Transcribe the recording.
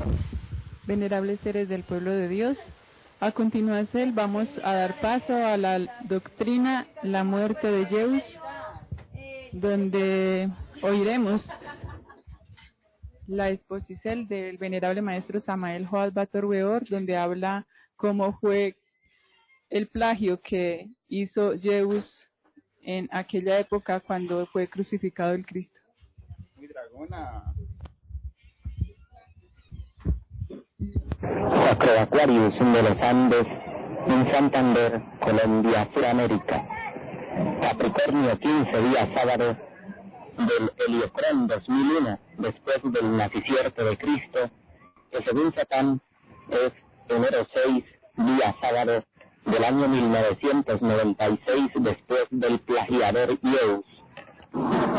Venerables seres del pueblo de Dios, a continuación vamos a dar paso a la doctrina La muerte de Zeus, donde oiremos la exposición del venerable maestro Samael Joad Batorweor, donde habla cómo fue el plagio que hizo Zeus en aquella época cuando fue crucificado el Cristo. Muy dragona. Acroaquarius de los Andes, en Santander, Colombia, Suramérica. Capricornio, 15 días sábado del Heliocrón 2001, después del nacimiento de Cristo, que según Satán es enero 6, día sábado del año 1996, después del plagiador Zeus.